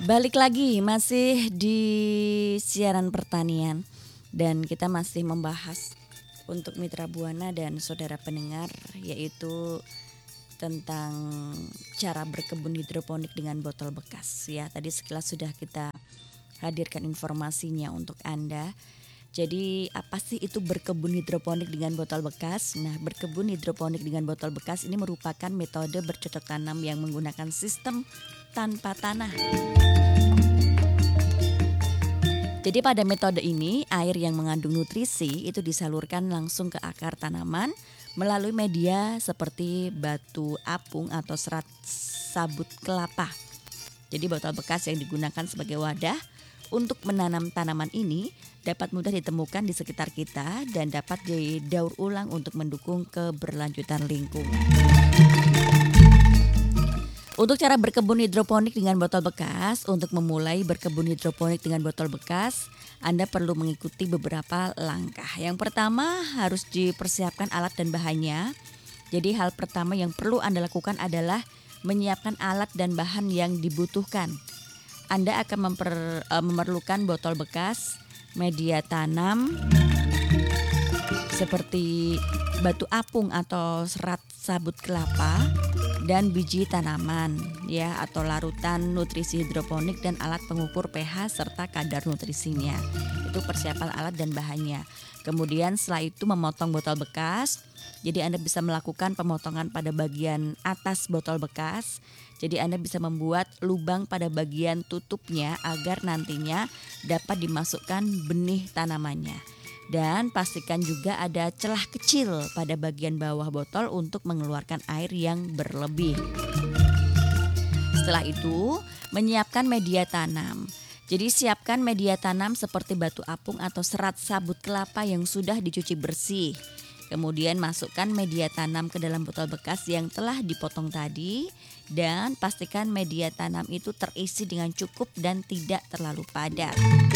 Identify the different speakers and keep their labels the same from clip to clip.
Speaker 1: Balik lagi masih di siaran pertanian dan kita masih membahas untuk Mitra Buana dan saudara pendengar yaitu tentang cara berkebun hidroponik dengan botol bekas ya. Tadi sekilas sudah kita hadirkan informasinya untuk Anda. Jadi apa sih itu berkebun hidroponik dengan botol bekas? Nah, berkebun hidroponik dengan botol bekas ini merupakan metode bercocok tanam yang menggunakan sistem tanpa tanah. Jadi pada metode ini air yang mengandung nutrisi itu disalurkan langsung ke akar tanaman melalui media seperti batu apung atau serat sabut kelapa. Jadi botol bekas yang digunakan sebagai wadah untuk menanam tanaman ini dapat mudah ditemukan di sekitar kita dan dapat didaur ulang untuk mendukung keberlanjutan lingkungan. Untuk cara berkebun hidroponik dengan botol bekas, untuk memulai berkebun hidroponik dengan botol bekas, Anda perlu mengikuti beberapa langkah. Yang pertama harus dipersiapkan alat dan bahannya. Jadi hal pertama yang perlu Anda lakukan adalah menyiapkan alat dan bahan yang dibutuhkan. Anda akan memerlukan botol bekas, media tanam seperti batu apung atau serat sabut kelapa, dan biji tanaman ya atau larutan nutrisi hidroponik dan alat pengukur pH serta kadar nutrisinya. Itu persiapan alat dan bahannya. Kemudian setelah itu memotong botol bekas. Jadi Anda bisa melakukan pemotongan pada bagian atas botol bekas. Jadi Anda bisa membuat lubang pada bagian tutupnya agar nantinya dapat dimasukkan benih tanamannya. Dan pastikan juga ada celah kecil pada bagian bawah botol untuk mengeluarkan air yang berlebih. Setelah itu, menyiapkan media tanam. Jadi siapkan media tanam seperti batu apung atau serat sabut kelapa yang sudah dicuci bersih. Kemudian masukkan media tanam ke dalam botol bekas yang telah dipotong tadi dan pastikan media tanam itu terisi dengan cukup dan tidak terlalu padat.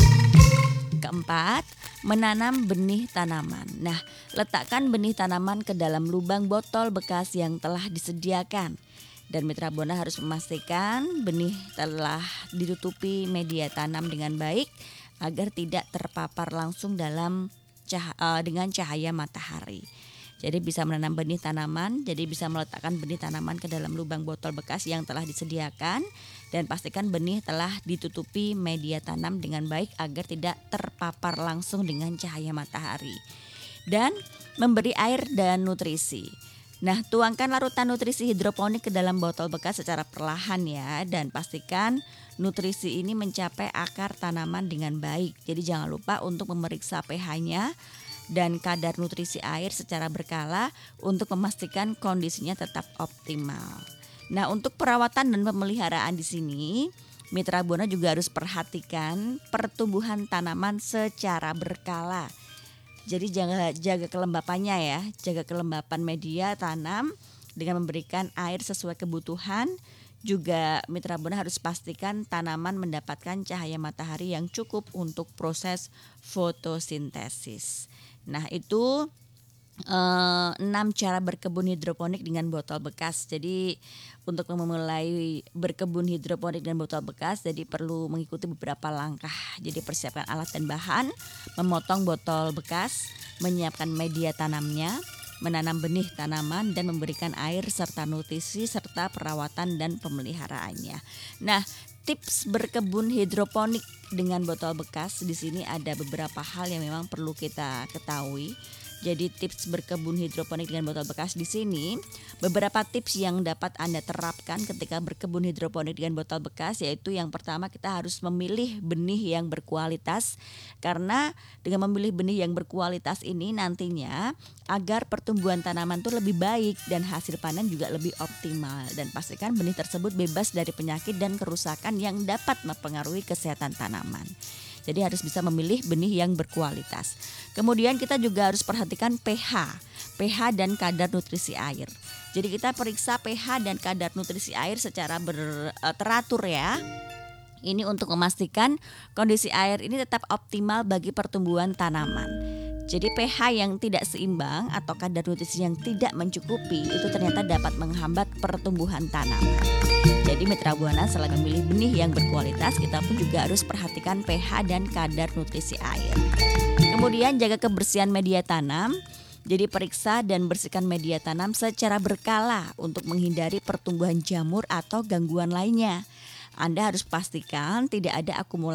Speaker 1: Keempat, menanam benih tanaman. Nah, letakkan benih tanaman ke dalam lubang botol bekas yang telah disediakan. Dan Mitra Buana harus memastikan benih telah ditutupi media tanam dengan baik agar tidak terpapar langsung dengan cahaya matahari. Jadi bisa menanam benih tanaman, jadi bisa meletakkan benih tanaman ke dalam lubang botol bekas yang telah disediakan dan pastikan benih telah ditutupi media tanam dengan baik agar tidak terpapar langsung dengan cahaya matahari. Dan memberi air dan nutrisi. Nah, tuangkan larutan nutrisi hidroponik ke dalam botol bekas secara perlahan ya dan pastikan nutrisi ini mencapai akar tanaman dengan baik. Jadi jangan lupa untuk memeriksa pH-nya dan kadar nutrisi air secara berkala untuk memastikan kondisinya tetap optimal. Nah, untuk perawatan dan pemeliharaan di sini, Mitra Buana juga harus perhatikan pertumbuhan tanaman secara berkala. Jadi jaga kelembapannya ya, jaga kelembapan media tanam dengan memberikan air sesuai kebutuhan. Juga Mitra Buana harus pastikan tanaman mendapatkan cahaya matahari yang cukup untuk proses fotosintesis. Nah, itu 6 cara berkebun hidroponik dengan botol bekas. Jadi untuk memulai berkebun hidroponik dengan botol bekas jadi perlu mengikuti beberapa langkah. Jadi persiapkan alat dan bahan, memotong botol bekas, menyiapkan media tanamnya, menanam benih tanaman dan memberikan air serta nutrisi serta perawatan dan pemeliharaannya. Nah, tips berkebun hidroponik dengan botol bekas di sini ada beberapa hal yang memang perlu kita ketahui. Jadi tips berkebun hidroponik dengan botol bekas di sini, beberapa tips yang dapat Anda terapkan ketika berkebun hidroponik dengan botol bekas yaitu yang pertama kita harus memilih benih yang berkualitas karena dengan memilih benih yang berkualitas ini nantinya agar pertumbuhan tanaman itu lebih baik dan hasil panen juga lebih optimal dan pastikan benih tersebut bebas dari penyakit dan kerusakan yang dapat mempengaruhi kesehatan tanaman. Jadi harus bisa memilih benih yang berkualitas. Kemudian kita juga harus perhatikan pH dan kadar nutrisi air. Jadi kita periksa pH dan kadar nutrisi air secara teratur ya. Ini untuk memastikan kondisi air ini tetap optimal bagi pertumbuhan tanaman. Jadi pH yang tidak seimbang atau kadar nutrisi yang tidak mencukupi itu ternyata dapat menghambat pertumbuhan tanaman. Jadi Mitra Buana selain memilih benih yang berkualitas, kita pun juga harus perhatikan pH dan kadar nutrisi air. Kemudian jaga kebersihan media tanam. Jadi periksa dan bersihkan media tanam secara berkala untuk menghindari pertumbuhan jamur atau gangguan lainnya. Anda harus pastikan tidak ada akumulasi